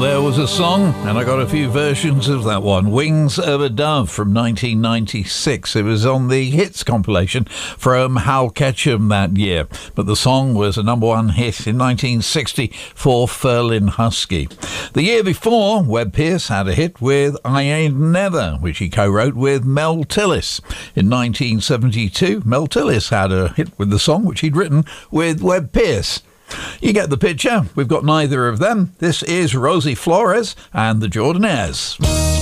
there was a song, and I got a few versions of that one. Wings of a Dove from 1996. It was on the hits compilation from Hal Ketchum that year. But the song was a number one hit in 1960 for Ferlin Husky. The year before, Webb Pierce had a hit with I Ain't Never, which he co-wrote with Mel Tillis. In 1972, Mel Tillis had a hit with the song, which he'd written with Webb Pierce. You get the picture. We've got neither of them. This is Rosie Flores and the Jordanaires.